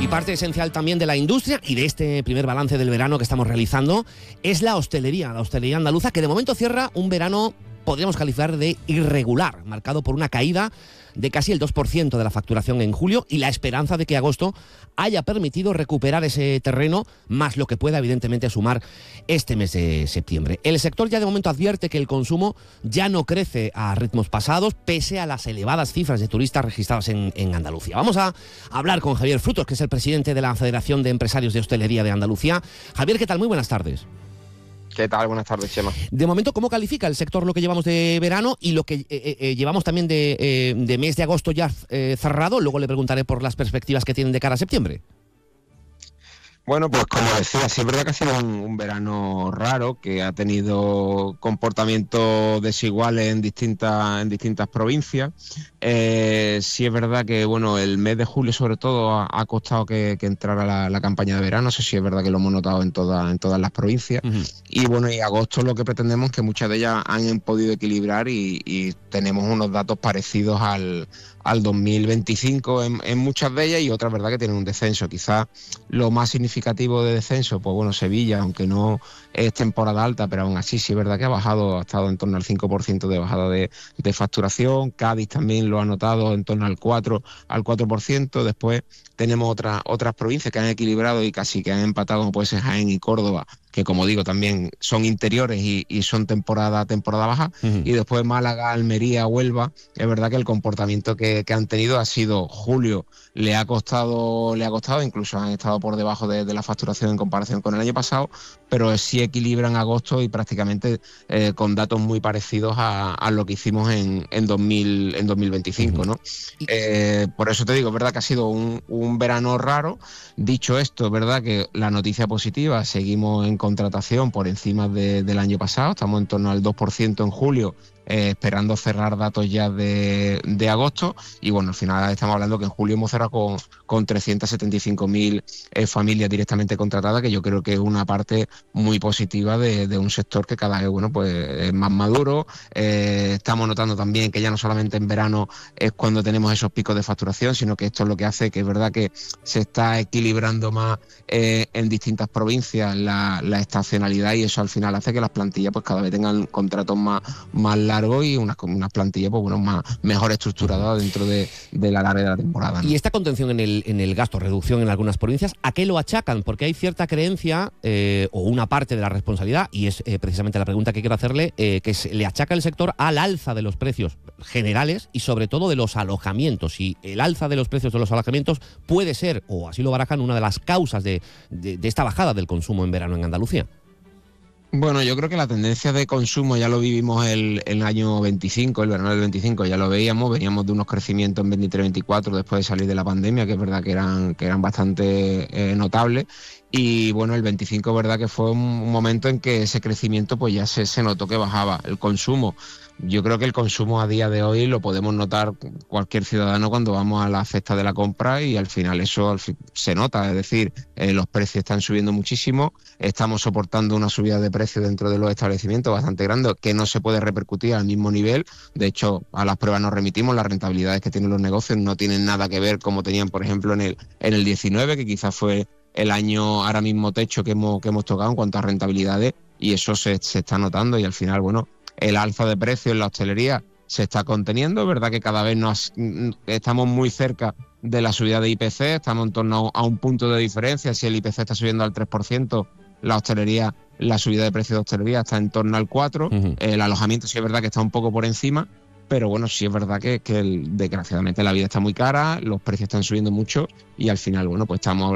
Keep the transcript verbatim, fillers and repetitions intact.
Y parte esencial también de la industria y de este primer balance del verano que estamos realizando es la hostelería, la hostelería andaluza, que de momento cierra un verano, podríamos calificar de irregular, marcado por una caída de casi el dos por ciento de la facturación en julio y la esperanza de que agosto haya permitido recuperar ese terreno, más lo que pueda evidentemente sumar este mes de septiembre. El sector ya de momento advierte que el consumo ya no crece a ritmos pasados, pese a las elevadas cifras de turistas registradas en, en Andalucía. Vamos a hablar con Javier Frutos, que es el presidente de la Federación de Empresarios de Hostelería de Andalucía. Javier, ¿qué tal? Muy buenas tardes. ¿Qué tal? Buenas tardes, Chema. De momento, ¿cómo califica el sector lo que llevamos de verano y lo que eh, eh, llevamos también de, eh, de mes de agosto ya eh, cerrado? Luego le preguntaré por las perspectivas que tienen de cara a septiembre. Bueno, pues como decía, sí es verdad que ha sido un, un verano raro, que ha tenido comportamientos desiguales en distintas, en distintas provincias. Eh, sí es verdad que bueno, el mes de julio sobre todo ha, ha costado que, que entrara la, la campaña de verano, eso sí es verdad que lo hemos notado en, toda, en todas las provincias. Uh-huh. Y bueno, y agosto lo que pretendemos es que muchas de ellas han podido equilibrar y, y tenemos unos datos parecidos al, al dos mil veinticinco en, en muchas de ellas, y otras verdad que tienen un descenso. Quizás lo más significativo de descenso, pues bueno, Sevilla, aunque no es temporada alta, pero aún así sí es verdad que ha bajado, ha estado en torno al cinco por ciento de bajada de, de facturación. Cádiz también lo ha notado en torno al cuatro por ciento. Después tenemos otras otras provincias que han equilibrado y casi que han empatado, como puede ser Jaén y Córdoba, que como digo también son interiores y, y son temporada temporada baja. Uh-huh. Y después Málaga, Almería, Huelva, es verdad que el comportamiento que, que han tenido ha sido julio, le ha costado, le ha costado, incluso han estado por debajo de, de la facturación en comparación con el año pasado, pero sí equilibran agosto y prácticamente eh, con datos muy parecidos a, a lo que hicimos en, en, dos mil, en dos mil veinticinco, ¿no? Eh, por eso te digo, es verdad que ha sido un, un verano raro. Dicho esto, es verdad que la noticia positiva, seguimos en contratación por encima de, del año pasado, estamos en torno al dos por ciento en julio, eh, esperando cerrar datos ya de, de agosto, y bueno, al final estamos hablando que en julio hemos cerrado con, con trescientas setenta y cinco mil eh, familias directamente contratadas, que yo creo que es una parte muy positiva de, de un sector que cada vez bueno, pues, es más maduro. Eh, estamos notando también que ya no solamente en verano es cuando tenemos esos picos de facturación, sino que esto es lo que hace que es verdad que se está equilibrando más eh, en distintas provincias la, la estacionalidad, y eso al final hace que las plantillas pues cada vez tengan contratos más, más largos y unas, unas plantillas pues, bueno, más, mejor estructuradas dentro de, de la larga de la temporada, ¿no? Y esta contención en el, en el gasto, reducción en algunas provincias, ¿a qué lo achacan? Porque hay cierta creencia eh, o una parte de la responsabilidad, y es eh, precisamente la pregunta que quiero hacerle, eh, que se le achaca el sector al alza de los precios generales y sobre todo de los alojamientos. Y el alza de los precios de los alojamientos puede ser, o así lo barajan, una de las causas de, de, de esta bajada del consumo en verano en Andalucía. Bueno, yo creo que la tendencia de consumo ya lo vivimos el, el año veinticinco, el verano del veinticinco, ya lo veíamos, veníamos de unos crecimientos en veintitrés veinticuatro después de salir de la pandemia, que es verdad que eran, que eran bastante eh, notables. Y bueno, el veinticinco, verdad que fue un momento en que ese crecimiento pues ya se, se notó que bajaba el consumo. Yo creo que el consumo a día de hoy lo podemos notar cualquier ciudadano cuando vamos a la cesta de la compra, y al final eso al fin, se nota, es decir, eh, los precios están subiendo muchísimo, estamos soportando una subida de precios dentro de los establecimientos bastante grande que no se puede repercutir al mismo nivel. De hecho, a las pruebas nos remitimos, las rentabilidades que tienen los negocios no tienen nada que ver como tenían, por ejemplo, en el, en el diecinueve, que quizás fue el año ahora mismo techo que hemos, que hemos tocado en cuanto a rentabilidades, y eso se, se está notando, y al final, bueno, el alza de precios en la hostelería se está conteniendo. Es verdad que cada vez nos estamos muy cerca de la subida de I P C, estamos en torno a un punto de diferencia. Si el I P C está subiendo al tres por ciento, la hostelería, la subida de precios de hostelería está en torno al cuatro por ciento. Uh-huh. El alojamiento sí es verdad que está un poco por encima, pero bueno, sí es verdad que, que el, desgraciadamente la vida está muy cara, los precios están subiendo mucho, y al final, bueno, pues estamos